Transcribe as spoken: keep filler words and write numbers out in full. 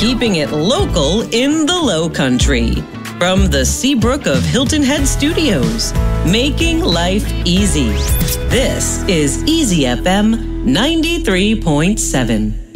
keeping it local in the Low Country. From the Seabrook of Hilton Head Studios, making life easy. This is Easy F M ninety-three point seven.